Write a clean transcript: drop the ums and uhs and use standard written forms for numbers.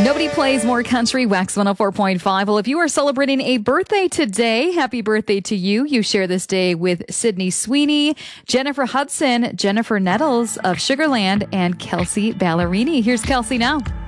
Nobody plays more country. Wax 104.5. Well, if you are celebrating a birthday today, happy birthday to you. You share this day with Sydney Sweeney, Jennifer Hudson, Jennifer Nettles of Sugarland, and Kelsey Ballerini. Here's Kelsey now.